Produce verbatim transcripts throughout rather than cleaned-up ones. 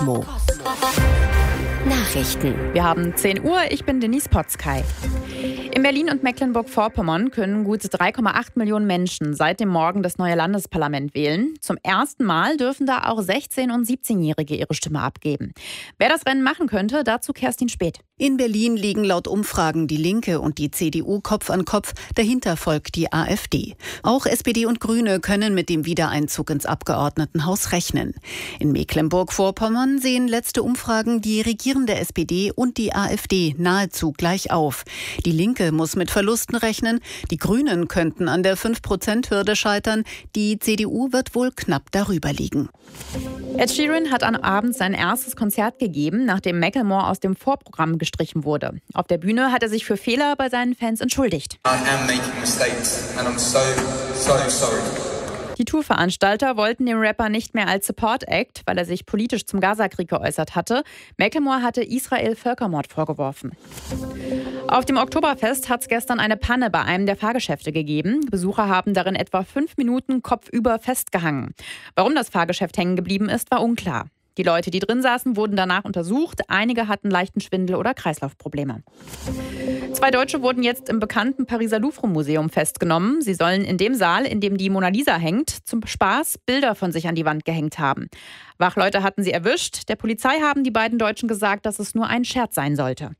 Mo. Nachrichten. Wir haben zehn Uhr, ich bin Denise Potzkei. In Berlin und Mecklenburg-Vorpommern können gut drei Komma acht Millionen Menschen seit dem Morgen das neue Landesparlament wählen. Zum ersten Mal dürfen da auch sechzehn- und siebzehnjährige ihre Stimme abgeben. Wer das Rennen machen könnte, dazu Kerstin Späth. In Berlin liegen laut Umfragen die Linke und die C D U Kopf an Kopf. Dahinter folgt die AfD. Auch S P D und Grüne können mit dem Wiedereinzug ins Abgeordnetenhaus rechnen. In Mecklenburg-Vorpommern sehen letzte Umfragen die regierende S P D und die AfD nahezu gleich auf. Die Linke muss mit Verlusten rechnen. Die Grünen könnten an der fünf Prozent Hürde scheitern. Die C D U wird wohl knapp darüber liegen. Ed Sheeran hat am Abend sein erstes Konzert gegeben, nachdem Macklemore aus dem Vorprogramm gestrichen wurde. Auf der Bühne hat er sich für Fehler bei seinen Fans entschuldigt. I am making mistakes and I'm so, so sorry. Die Tourveranstalter wollten den Rapper nicht mehr als Support-Act, weil er sich politisch zum Gaza-Krieg geäußert hatte. Macklemore hatte Israel Völkermord vorgeworfen. Auf dem Oktoberfest hat es gestern eine Panne bei einem der Fahrgeschäfte gegeben. Besucher haben darin etwa fünf Minuten kopfüber festgehangen. Warum das Fahrgeschäft hängen geblieben ist, war unklar. Die Leute, die drin saßen, wurden danach untersucht. Einige hatten leichten Schwindel oder Kreislaufprobleme. Zwei Deutsche wurden jetzt im bekannten Pariser Louvre-Museum festgenommen. Sie sollen in dem Saal, in dem die Mona Lisa hängt, zum Spaß Bilder von sich an die Wand gehängt haben. Wachleute hatten sie erwischt. Der Polizei haben die beiden Deutschen gesagt, dass es nur ein Scherz sein sollte.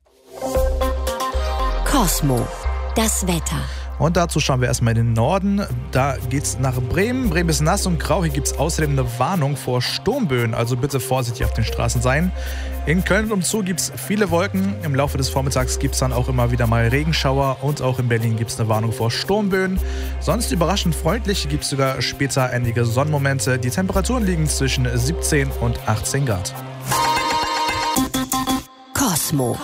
Cosmo. Das Wetter. Und dazu schauen wir erstmal in den Norden. Da geht's nach Bremen. Bremen ist nass und grau. Hier gibt es außerdem eine Warnung vor Sturmböen. Also bitte vorsichtig auf den Straßen sein. In Köln und umzu gibt es viele Wolken. Im Laufe des Vormittags gibt es dann auch immer wieder mal Regenschauer. Und auch in Berlin gibt es eine Warnung vor Sturmböen. Sonst überraschend freundlich. Gibt es sogar später einige Sonnenmomente. Die Temperaturen liegen zwischen siebzehn und achtzehn Grad. Cosmo.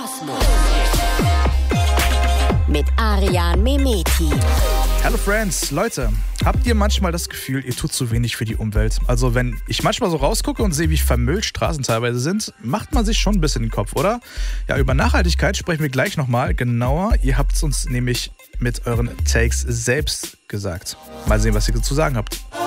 Mit Arian Mehmeti. Hallo Friends, Leute, habt ihr manchmal das Gefühl, ihr tut zu wenig für die Umwelt? Also wenn ich manchmal so rausgucke und sehe, wie vermüllt Straßen teilweise sind, macht man sich schon ein bisschen den Kopf, oder? Ja, über Nachhaltigkeit sprechen wir gleich nochmal genauer. Ihr habt es uns nämlich mit euren Takes selbst gesagt. Mal sehen, was ihr dazu sagen habt.